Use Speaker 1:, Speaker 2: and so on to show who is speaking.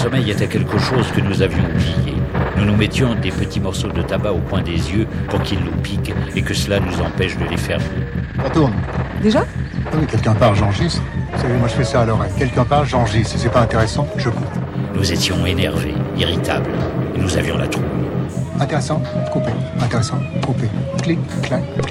Speaker 1: sommeil était quelque chose que nous avions oublié. Nous nous mettions des petits morceaux de tabac au coin des yeux pour qu'ils nous piquent et que cela nous empêche de les fermer.
Speaker 2: Ça tourne.
Speaker 3: Déjà?
Speaker 2: Oui, quelqu'un parle, j'enregistre. Vous savez, moi je fais ça à l'oreille. Quelqu'un parle, j'enregistre. Si c'est pas intéressant, je coupe.
Speaker 1: Nous étions énervés, irritables, et nous avions la trouille.
Speaker 2: Intéressant, coupé. Intéressant, coupé. Clic, clac, clic.